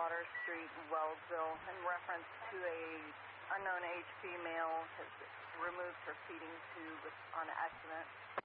Water Street in Wellsville in reference to a unknown age female has removed her feeding tube on accident.